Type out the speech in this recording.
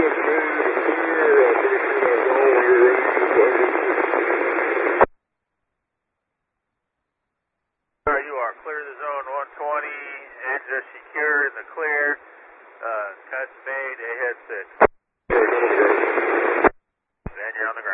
You are clear of the zone 120, engines are secure in the clear, cuts made, ahead 6. And you're on the ground.